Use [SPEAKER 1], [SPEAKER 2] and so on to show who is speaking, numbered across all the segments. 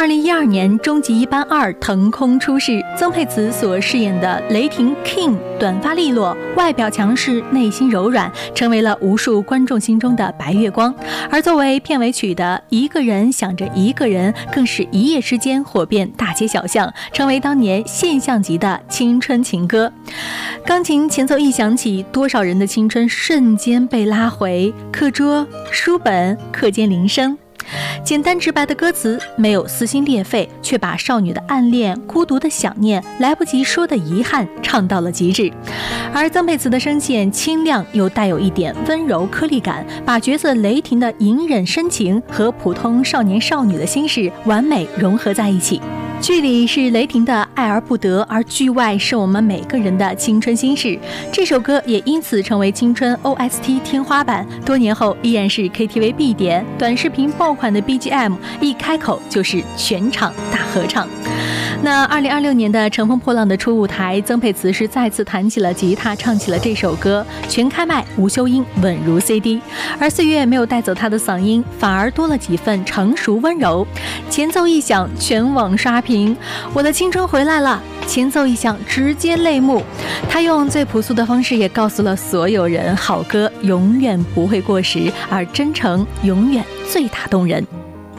[SPEAKER 1] 2012年，终极一班2腾空出世，曾沛慈所饰演的雷霆 King 短发利落，外表强势，内心柔软，成为了无数观众心中的白月光。而作为片尾曲的一个人想着一个人，更是一夜之间火遍大街小巷，成为当年现象级的青春情歌。钢琴前奏一响起，多少人的青春瞬间被拉回课桌、书本、课间铃声。简单直白的歌词，没有撕心裂肺，却把少女的暗恋、孤独的想念、来不及说的遗憾唱到了极致。而曾沛慈的声线清亮又带有一点温柔颗粒感，把角色雷霆的隐忍深情和普通少年少女的心事完美融合在一起。剧里是雷霆的爱而不得，而剧外是我们每个人的青春心事。这首歌也因此成为青春 OST 天花板，多年后依然是 KTV 必点，短视频爆款的 BGM， 一开口就是全场大合唱。那2026年的乘风破浪的初舞台，曾沛慈是再次弹起了吉他，唱起了这首歌，全开麦，无修音，稳如 CD。而岁月没有带走她的嗓音，反而多了几分成熟温柔。前奏一响，全网刷屏，我的青春回来了。前奏一响，直接泪目。他用最朴素的方式也告诉了所有人，好歌永远不会过时，而真诚永远最打动人。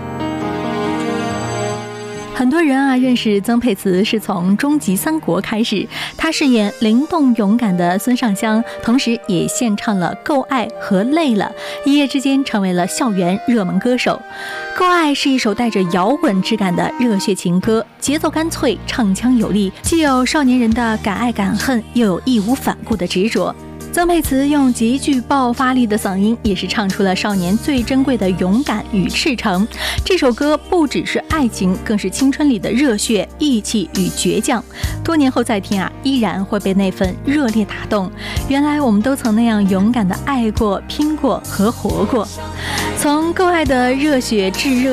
[SPEAKER 1] 很多人认识曾沛慈是从《终极三国》开始，她饰演灵动勇敢的孙尚香，同时也献唱了《够爱》和《累了》，一夜之间成为了校园热门歌手。《够爱》是一首带着摇滚质感的热血情歌，节奏干脆，唱腔有力，既有少年人的敢爱敢恨，又有义无反顾的执着。曾沛慈用极具爆发力的嗓音，也是唱出了少年最珍贵的勇敢与赤诚。这首歌不只是爱情，更是青春里的热血、义气与倔强。多年后再听依然会被那份热烈打动。原来我们都曾那样勇敢的爱过、拼过和活过。从够爱的热血炙热